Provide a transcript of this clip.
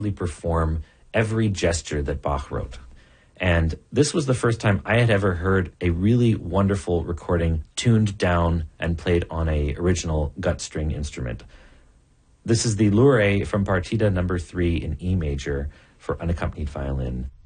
perform every gesture that Bach wrote. And this was the first time I had ever heard a really wonderful recording tuned down and played on a original gut string instrument. This is the Loure from Partita number 3 in E major for unaccompanied violin.